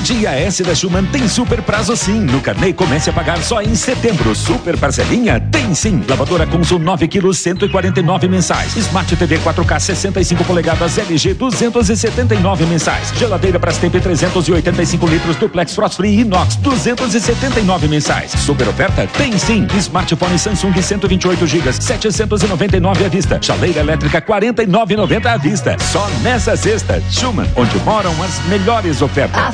Dia S da Schumann tem super prazo sim. No carnê comece a pagar só em setembro. Super parcelinha? Tem sim. Lavadora Consul 9 quilos, 149 mensais. Smart TV 4K 65 polegadas LG 279 mensais. Geladeira Brastemp 385 litros Duplex Frost Free Inox 279 mensais. Super oferta? Tem sim. Smartphone Samsung 128 GB 799 à vista. Chaleira elétrica 49,90 à vista. Só nessa sexta. Schumann, onde moram as melhores ofertas.